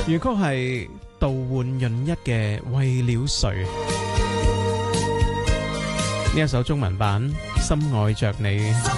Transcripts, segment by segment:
原曲係杜煥潤一嘅《為了誰》，呢一首中文版《深愛着你》，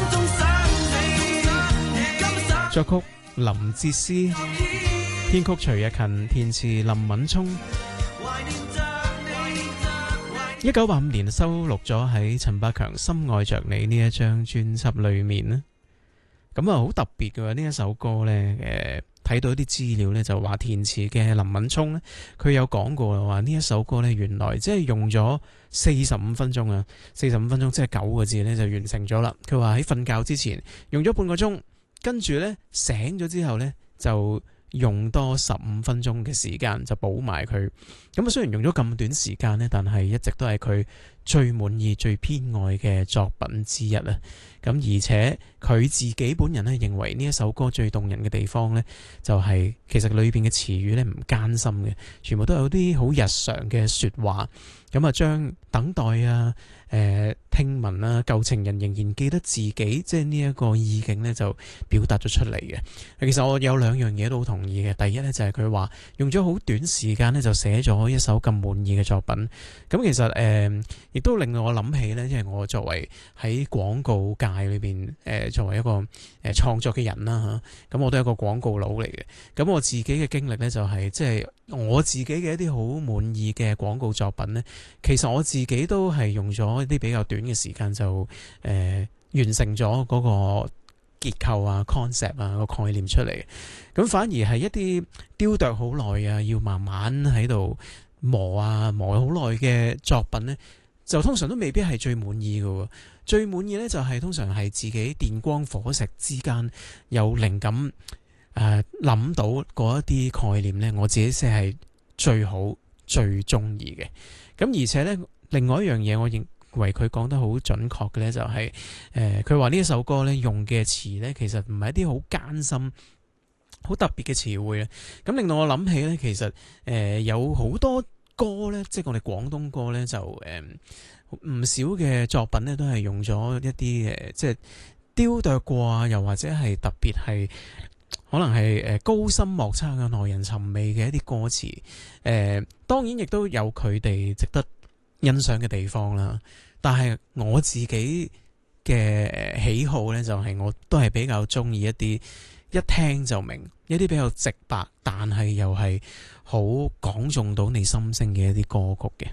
作曲林哲思，編曲徐日勤，填詞林敏聰。1985年收錄咗喺陳百強《深愛着你》呢一張專輯裏面咧，咁啊好特別嘅呢一首歌呢，睇到一啲資料呢，就話填詞嘅林敏聰呢，佢有講過話呢一首歌呢，原來即係用咗45分鐘啊，45分鐘即係9個字呢，就完成咗啦。佢話喺瞓覺之前用咗半個鐘，跟住呢醒咗之後呢，就用多15分鐘嘅時間就補埋佢。咁啊雖然用咗咁短時間呢，但係一直都係佢最滿意最偏愛嘅作品之一啊。咁而且佢自己本人咧認為呢一首歌最動人嘅地方呢，就係其實裏邊嘅詞語呢唔艱深嘅，全部都有啲好日常嘅說話，咁啊將等待啊、聽聞啊、舊情人仍然記得自己，即係呢一個意境呢，就表達咗出嚟嘅。其實我有兩樣嘢都好同意嘅，第一呢，就係佢話用咗好短時間呢，就寫咗一首咁滿意嘅作品。咁其實亦都令我諗起呢，因為我作為喺廣告界裏邊作為一個創作嘅人啦嚇，咁我都係一個廣告佬嚟嘅。咁我自己嘅經歷呢，就係即係我自己嘅一啲好滿意嘅廣告作品呢，其實我自己都係用咗一啲比較短嘅時間就完成咗嗰個結構啊、concept 啊、個概念出嚟。咁反而係一啲雕琢好耐啊，要慢慢喺度磨好耐嘅作品呢，就通常都未必係最滿意嘅。最滿意呢，就係通常係自己電光火石之間有靈感，諗到嗰一啲概念呢，我自己先係最好最中意嘅。咁而且呢，另外一樣嘢我認為佢講得好準確嘅呢，就係佢話呢一首歌呢，用嘅詞呢，其實唔係一啲好艱深好特別嘅詞彙啊。咁令到我諗起呢，其實有好多歌呢，即係我哋廣東歌呢，就唔少嘅作品呢，都係用咗一啲即係雕琢過啊，又或者係特別係可能係高深莫測嘅耐人尋味嘅一啲歌詞。當然亦都有佢哋值得欣賞嘅地方啦。但係我自己嘅喜好呢，就係我都係比較中意一啲一聽就明，一啲比較直白，但係又係好講中到你心聲嘅一啲歌曲嘅。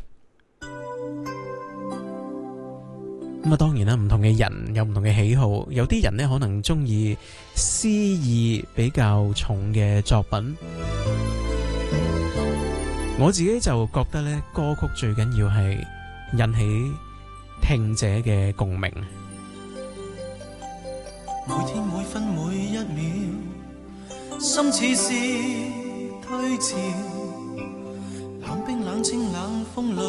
咁啊，當然啦，唔同嘅人有唔同嘅喜好，有啲人呢可能中意詩意比較重嘅作品。我自己就覺得呢，歌曲最緊要係引起聽者嘅共鳴。 每天每分每一秒，心似是退潮，冷冰冷清冷風裏